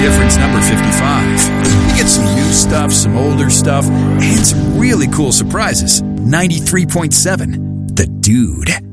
difference number 55. You get some new stuff, some older stuff, and some really cool surprises. 93.7 The Dude.